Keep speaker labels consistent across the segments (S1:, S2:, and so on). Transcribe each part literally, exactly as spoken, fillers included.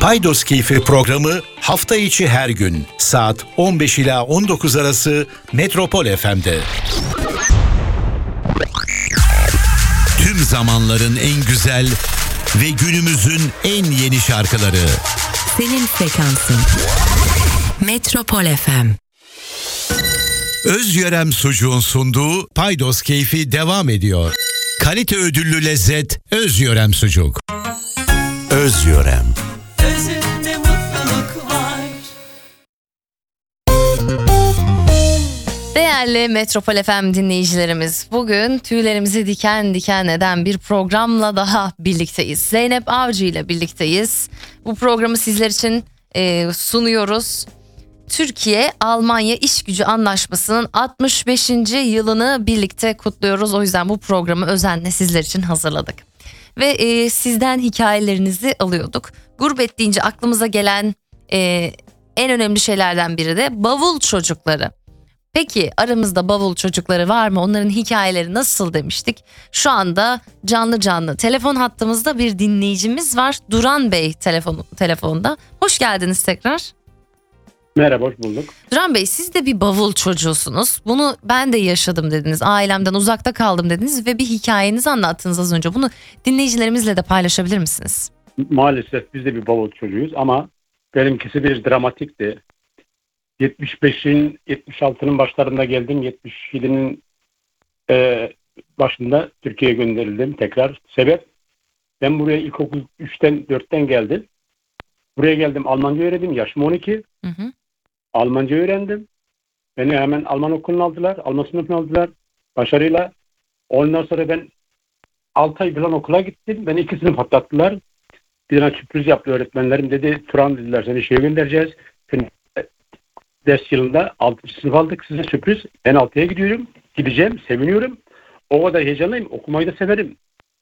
S1: Paydos Keyfi programı hafta içi her gün saat on beş ila on dokuz arası Metropol F M'de. Tüm zamanların en güzel ve günümüzün en yeni şarkıları.
S2: Senin frekansın. Metropol F M.
S1: Özyörem Sucuğun sunduğu Paydos Keyfi devam ediyor. Kalite ödüllü lezzet Özyörem Sucuk. Özyörem.
S3: Özünde mutluluk var.
S4: Değerli Metropol F M dinleyicilerimiz, bugün tüylerimizi diken diken eden bir programla daha birlikteyiz. Zeynep Avcı ile birlikteyiz. Bu programı sizler için e, sunuyoruz. Türkiye-Almanya İşgücü Anlaşması'nın altmış beşinci yılını birlikte kutluyoruz. O yüzden bu programı özenle sizler için hazırladık. Ve e, sizden hikayelerinizi alıyorduk. Gurbet deyince aklımıza gelen e, en önemli şeylerden biri de bavul çocukları. Peki aramızda bavul çocukları var mı? Onların hikayeleri nasıl demiştik? Şu anda canlı canlı telefon hattımızda bir dinleyicimiz var. Duran Bey telefon, telefonda. Hoş geldiniz tekrar.
S5: Merhaba, hoş bulduk.
S4: Duran Bey, siz de bir bavul çocuğusunuz. Bunu ben de yaşadım dediniz. Ailemden uzakta kaldım dediniz ve bir hikayenizi anlattınız az önce. Bunu dinleyicilerimizle de paylaşabilir misiniz?
S5: Maalesef biz de bir bavul çocuğuyuz ama benimkisi bir dramatikti. yetmiş beşin, yetmiş altının başlarında geldim. yetmiş yedinin e, başında Türkiye'ye gönderildim tekrar. Sebep, ben buraya ilkokul üçten dörtten geldim. Buraya geldim, Almanca öğrendim. Yaşım on iki.
S4: Hı hı.
S5: Almanca öğrendim. Beni hemen Alman okuluna aldılar. Alman sınıfına aldılar. Başarıyla. Ondan sonra ben altı ay falan okula gittim. Beni iki sınıf atlattılar. Bir tane sürpriz yaptı öğretmenlerim. Dedi, Turan dediler, seni şeye göndereceğiz. Seni ders yılında altıncı sınıf aldık, size sürpriz. Ben altıya gidiyorum. Gideceğim. Seviniyorum. O kadar heyecanlıyım. Okumayı da severim.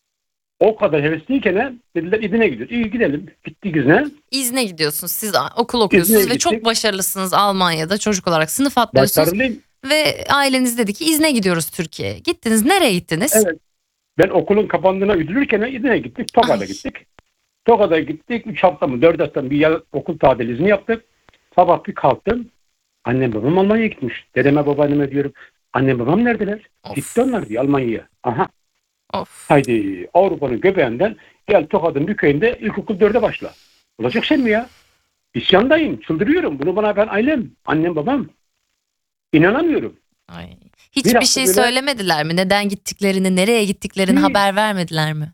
S5: O kadar hevesliyken dediler İzne gidiyoruz. İyi gidelim. Gittik İzne.
S4: İzne gidiyorsunuz. Siz okul okuyorsunuz
S5: İzne
S4: ve çok
S5: gittik.
S4: başarılısınız Almanya'da çocuk olarak. Sınıf atlıyorsunuz.
S5: Başarılıyım.
S4: Ve aileniz dedi ki İzne gidiyoruz Türkiye'ye. Gittiniz. Nereye gittiniz?
S5: Evet. Ben okulun kapandığına üzülürken İzne'ye gittik. Tokat'a
S4: Ay.
S5: gittik. Tokat'a gittik. üç hafta mı dört hafta mı bir yıl okul tatil izni yaptık. Sabah bir kalktım. Annem babam Almanya'ya gitmiş. Dedeme babaanneme diyorum. Annem babam neredeler?
S4: Of.
S5: Gitti onlar diyor Almanya'ya. Aha.
S4: Of.
S5: Haydi Avrupa'nın göbeğinden gel Tokat'ın bir köyünde ilkokul dörde başla. Olacak şey mi ya? İsyandayım. Çıldırıyorum. Bunu bana ben ailem. Annem babam. İnanamıyorum.
S4: Ay.
S5: Bir
S4: Hiçbir
S5: hafta
S4: şey
S5: böyle-
S4: söylemediler mi? Neden gittiklerini, nereye gittiklerini
S5: Hiç.
S4: haber vermediler mi?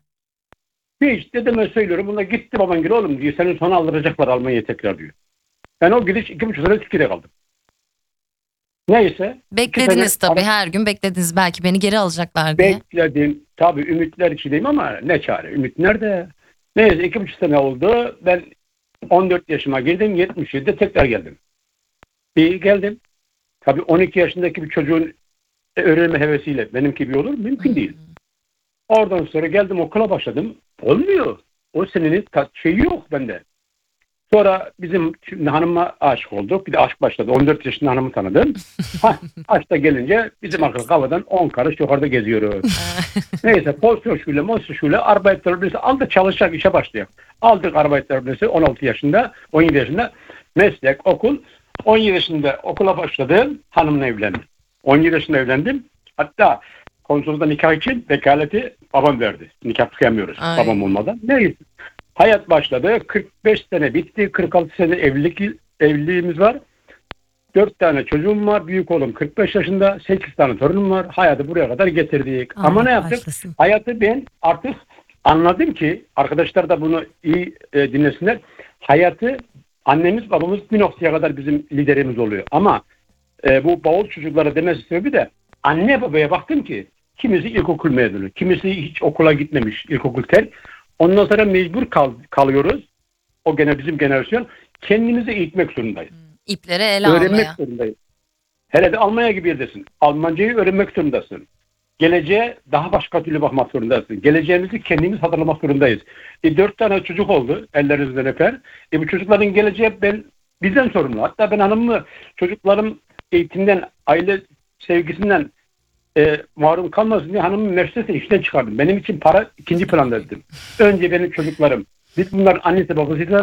S5: Hiç dedeme söylüyorum. Buna gitti baban gel oğlum diyor. Seni sonra aldıracaklar Almanya'ya tekrar diyor. Ben o gidiş iki buçuk sene Türkiye'de kaldım. Neyse.
S4: Beklediniz
S5: sene-
S4: tabii, her gün beklediniz. Belki beni geri alacaklar diye.
S5: Bekledim. Tabii ümitler içindeyim ama ne çare. Ümit nerede? Neyse iki buçuk sene oldu. Ben on dört yaşıma girdim. yetmiş yedide tekrar geldim. İyi geldim. Tabii on iki yaşındaki bir çocuğun öğrenme hevesiyle benimki gibi olur mu? Mümkün değil. Oradan sonra geldim okula başladım. Olmuyor. O senenin ta- şeyi yok bende. Sonra bizim şimdi hanıma aşık olduk. Bir de aşk başladı. on dört yaşında hanımı tanıdım. ha, aşk da gelince bizim akıl havadan on karış yukarıda geziyoruz. Neyse Posthochschule, Mosthochschule, Arbeiterblöse aldık, çalışacak işe başlayak. Aldık Arbeiterblöse on altı yaşında, on yedi yaşında meslek, okul. on yedi yaşında okula başladım. Hanımla evlendim. on yedi yaşında evlendim. Hatta konsolda nikah için vekaleti babam verdi. Nikah kıyamıyoruz
S4: Ay.
S5: babam olmadan. Neyse. Hayat başladı. kırk beş sene bitti. kırk altı sene evlilik evliliğimiz var. dört tane çocuğum var. Büyük oğlum kırk beş yaşında. sekiz tane torunum var. Hayatı buraya kadar getirdik.
S4: Allah
S5: Ama ne yaptık?
S4: başlasın.
S5: Hayatı ben artık anladım ki, arkadaşlar da bunu iyi e, dinlesinler. Hayatı annemiz babamız bir noktaya kadar bizim liderimiz oluyor. Ama e, bu bavul çocuklara demesi sebebi de anne babaya baktım ki kimisi ilkokul mezunu, kimisi hiç okula gitmemiş, ilkokul terk. Ondan sonra mecbur kal, kalıyoruz. O gene bizim jenerasyon. Kendimizi eğitmek zorundayız.
S4: İpleri ele
S5: Öğrenmek
S4: almaya.
S5: zorundayız. Hele de Almanya gibi yerdesin. Almancayı öğrenmek zorundasın. Geleceğe daha başka türlü bakmak zorundasın. Geleceğimizi kendimiz hazırlamak zorundayız. E, dört tane çocuk oldu. Ellerinizden öper. E, bu çocukların geleceği ben bizden sorumlu. Hatta ben hanımımı çocuklarım eğitimden, aile sevgisinden e, mahrum kalmasın diye hanımın Mercedes'e işten çıkardım. Benim için para ikinci planda dedim. Önce benim çocuklarım. Biz bunların annesi babasıyla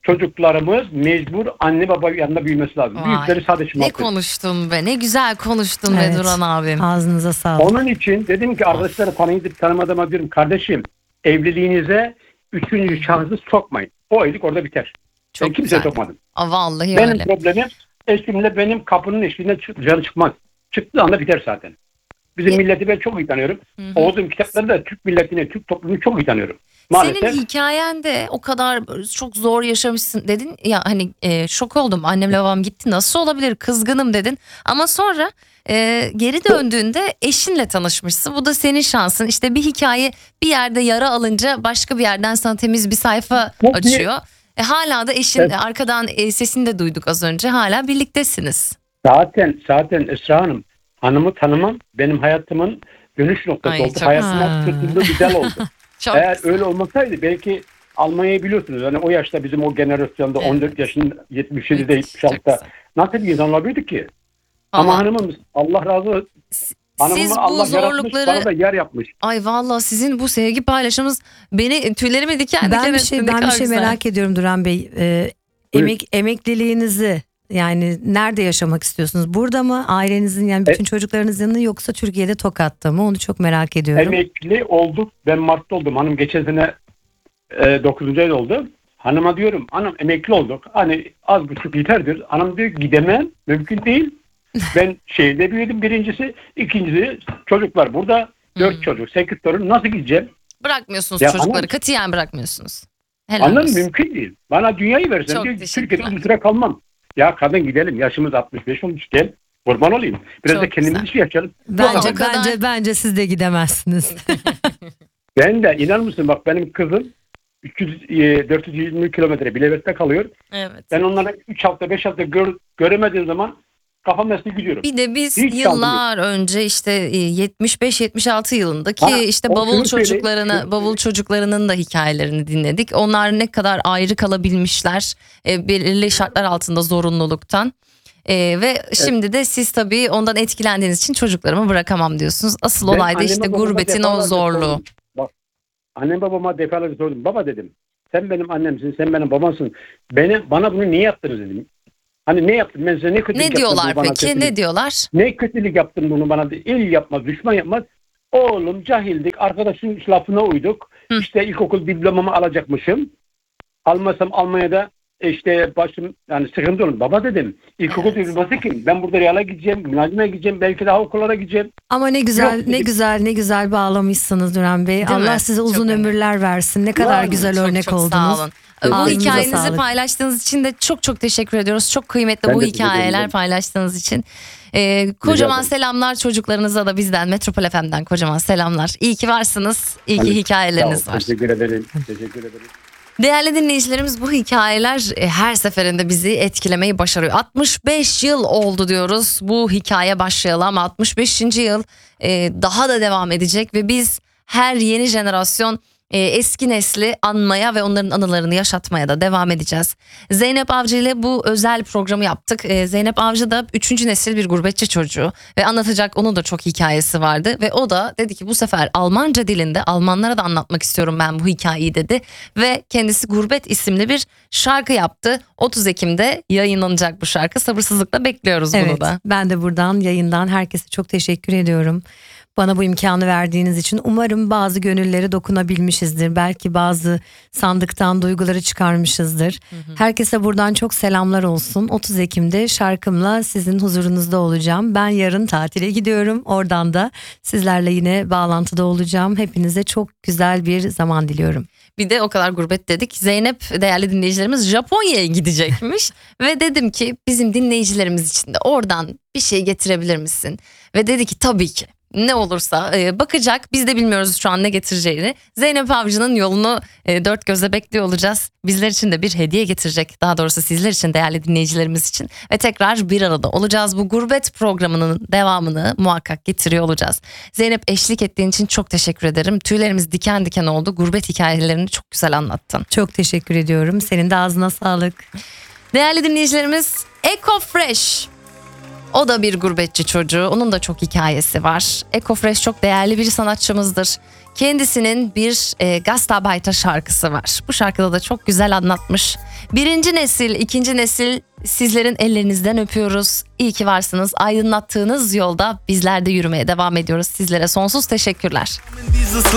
S5: çocuklarımız mecbur anne baba yanında büyümesi lazım.
S4: Vay.
S5: Büyükleri sadece
S4: Ne
S5: şımartır.
S4: konuştun be, ne güzel konuştun
S6: Evet.
S4: be Duran abim.
S6: Ağzınıza sağlık.
S5: Onun için dedim ki arkadaşlara tanıyıp tanımadığıma diyorum kardeşim evliliğinize üçüncü şahsı sokmayın. O evlilik orada biter.
S4: Çok
S5: ben kimseye
S4: güzel.
S5: sokmadım.
S4: Aa, vallahi
S5: Benim
S4: öyle.
S5: problemim eşimle benim kapının eşiğinden çık- dışarı çıkmaz. Çıktığı anda biter zaten. Bizim
S4: E-
S5: milleti ben çok iyi tanıyorum.
S4: Hı hı.
S5: Oğuz'un kitapları da Türk milletini, Türk toplumunu çok iyi tanıyorum. Maalesef.
S4: Senin hikayende o kadar çok zor yaşamışsın dedin ya, hani e, şok oldum, annemle babam gitti, nasıl olabilir, kızgınım dedin, ama sonra e, geri döndüğünde eşinle tanışmışsın. Bu da senin şansın. İşte bir hikaye bir yerde yara alınca başka bir yerden sana temiz bir sayfa
S5: Çok iyi.
S4: açıyor. E, hala da eşin,
S5: Evet.
S4: arkadan e, sesini de duyduk az önce, hala birliktesiniz.
S5: Zaten zaten Esra Hanım hanımı tanımam benim hayatımın dönüş noktası
S4: Ay,
S5: oldu.
S4: çok-
S5: Hayatıma
S6: Ha.
S5: tutuldu güzel oldu.
S4: Çok
S5: Eğer
S4: güzel.
S5: öyle olmasaydı belki Almanya'yı biliyorsunuz. Hani o yaşta bizim o jenerasyonda
S4: Evet.
S5: on dört yaşında yetmiş yedide
S4: Müthiş,
S5: yetmiş
S4: çok
S5: altıda
S4: güzel.
S5: nasıl bir insan olabilirdik ki? Ama
S4: Vallahi
S5: hanımımız Allah razı olsun.
S4: siz
S5: Hanımımı
S4: bu
S5: Allah yaratmış
S4: zorlukları,
S5: bana da yer yapmış.
S4: ay vallahi sizin bu sevgi paylaşımınız beni, tüylerimi diken diken
S6: Ben bir
S4: etti.
S6: şey
S4: Ne
S6: ben bir
S4: kadar
S6: şey
S4: güzel.
S6: merak ediyorum Duran Bey. Ee,
S5: Buyurun.
S6: emek emekliliğinizi yani nerede yaşamak istiyorsunuz? Burada mı? Ailenizin yani bütün çocuklarınızın yanında, yoksa Türkiye'de Tokat'ta mı? Onu çok merak ediyorum.
S5: Emekli olduk. Ben Mart'ta oldum. Hanım geçen sene e, dokuzuncu ay oldu. Hanıma diyorum hanım emekli olduk. Hani az buçuk yeterdir. Hanım diyor ki, gidemem. Mümkün değil. Ben şehirde büyüdüm birincisi. İkincisi çocuklar burada. Dört
S4: Hmm.
S5: çocuk. Sekiz torun. Nasıl gideceğim?
S4: Bırakmıyorsunuz
S5: Ya
S4: çocukları.
S5: anladım.
S4: Katiyen bırakmıyorsunuz. Helal
S5: Anladın
S4: olsun.
S5: mı? Mümkün değil. Bana dünyayı versen
S4: Çok
S5: diyor,
S4: teşekkürler.
S5: Türkiye'de uzun süre kalmam. Ya kadın gidelim. Yaşımız altmış beş olmuş. Gel. Kurban olayım. Biraz
S4: Çok
S5: da kendimiz
S4: güzel.
S5: işi yaşayalım.
S6: Bence
S4: O kadar-
S6: bence bence siz de gidemezsiniz.
S5: Ben de inan mısın bak benim kızım üç yüz e, dört yüz yirmi kilometre Bilevet'te kalıyor.
S4: Evet.
S5: Ben onları üç hafta beş hafta gör, göremediğim zaman kafam nesli gidiyorum.
S4: Bir de biz
S5: Hiç
S4: yıllar önce işte e, yetmiş beş yetmiş altı yılındaki
S5: Ha,
S4: işte
S5: o
S4: bavul
S5: şunu söyleyeyim,
S4: çocuklarını,
S5: şunu
S4: bavul çocuklarının da hikayelerini dinledik. Onlar ne kadar ayrı kalabilmişler e, belirli şartlar altında zorunluluktan. E, ve şimdi de siz tabii ondan etkilendiğiniz için çocuklarımı bırakamam diyorsunuz. Asıl
S5: Ben
S4: olay da
S5: anneme
S4: işte
S5: babama
S4: gurbetin o
S5: defalarca
S4: zorluğu.
S5: sordum. Bak, annem babama defalarca sordum. Baba dedim. Sen benim annemsin, sen benim babamsın. Beni, bana bunu niye yaptınız dedim. Hani ne yaptım ben size ne kötülük
S4: Ne
S5: yaptım
S4: diyorlar
S5: bunu bana
S4: peki?
S5: kötülük-
S4: Ne diyorlar?
S5: Ne kötülük yaptın bunu bana? İl yapmaz, düşman yapmaz. Oğlum cahildik, arkadaşın lafına uyduk.
S4: Hı.
S5: İşte ilkokul diplomamı alacakmışım. Almasam Almanya'da işte başım yani sıkıntı olur. Baba dedim, ilkokul
S4: Evet.
S5: diploması kim? Ben burada Real'a gideceğim, Münazime gideceğim, belki daha okullara gideceğim.
S6: Ama ne güzel
S5: Yok,
S6: ne
S5: dedim.
S6: güzel ne güzel bağlamışsınız Duran Bey.
S4: Değil
S6: Allah
S4: mi?
S6: size
S4: Çok
S6: uzun
S4: önemli.
S6: ömürler versin. Ne kadar
S5: Yani
S6: güzel
S4: Çok
S6: örnek
S4: çok
S6: oldunuz.
S4: sağ olun. Bu
S6: Ağzınıza
S4: hikayenizi
S6: sağlık.
S4: paylaştığınız için de çok çok teşekkür ediyoruz. Çok kıymetli
S5: Ben
S4: bu
S5: de teşekkür
S4: hikayeler
S5: ederim.
S4: paylaştığınız için. Ee, kocaman
S5: ederim.
S4: selamlar çocuklarınıza da bizden, Metropol F M'den kocaman selamlar. İyi ki varsınız. İyi ki
S5: Hadi,
S4: hikayeleriniz
S5: sağ ol,
S4: var.
S5: Teşekkür ederim. Teşekkür ederim.
S4: Değerli dinleyicilerimiz, bu hikayeler e, her seferinde bizi etkilemeyi başarıyor. altmış beş yıl oldu diyoruz bu hikaye başlayalı, ama altmış beşinci yıl e, daha da devam edecek ve biz her yeni jenerasyon e, eski nesli anmaya ve onların anılarını yaşatmaya da devam edeceğiz. Zeynep Avcı ile bu özel programı yaptık. E, Zeynep Avcı da üçüncü nesil bir gurbetçi çocuğu ve anlatacak onun da çok hikayesi vardı ve o da dedi ki bu sefer Almanca dilinde Almanlara da anlatmak istiyorum ben bu hikayeyi dedi ve kendisi Gurbet isimli bir şarkı yaptı. otuz Ekim'de yayınlanacak bu şarkı. Sabırsızlıkla bekliyoruz bunu
S6: Evet,
S4: da.
S6: ben de buradan yayından herkese çok teşekkür ediyorum. Bana bu imkanı verdiğiniz için umarım bazı gönüllere dokunabilmişizdir. Belki bazı sandıktan duyguları çıkarmışızdır. Herkese buradan çok selamlar olsun. otuz Ekim'de şarkımla sizin huzurunuzda olacağım. Ben yarın tatile gidiyorum. Oradan da sizlerle yine bağlantıda olacağım. Hepinize çok güzel bir zaman diliyorum.
S4: Bir de o kadar gurbet dedik. Zeynep, değerli dinleyicilerimiz, Japonya'ya gidecekmiş. Ve dedim ki bizim dinleyicilerimiz için de oradan bir şey getirebilir misin? Ve dedi ki tabii ki. Ne olursa e, bakacak. Biz de bilmiyoruz şu an ne getireceğini. Zeynep Avcı'nın yolunu e, dört gözle bekliyor olacağız. Bizler için de bir hediye getirecek. Daha doğrusu sizler için, değerli dinleyicilerimiz için. Ve tekrar bir arada olacağız. Bu gurbet programının devamını muhakkak getiriyor olacağız. Zeynep, eşlik ettiğin için çok teşekkür ederim. Tüylerimiz diken diken oldu. Gurbet hikayelerini çok güzel anlattın.
S6: Çok teşekkür ediyorum. Senin de ağzına sağlık.
S4: Değerli dinleyicilerimiz, Eco Fresh O da bir gurbetçi çocuğu. Onun da çok hikayesi var. Eko Fresh çok değerli bir sanatçımızdır. Kendisinin bir e, Gastarbeiter şarkısı var. Bu şarkıda da çok güzel anlatmış. Birinci nesil, ikinci nesil sizlerin ellerinizden öpüyoruz. İyi ki varsınız. Aydınlattığınız yolda bizler de yürümeye devam ediyoruz. Sizlere sonsuz teşekkürler.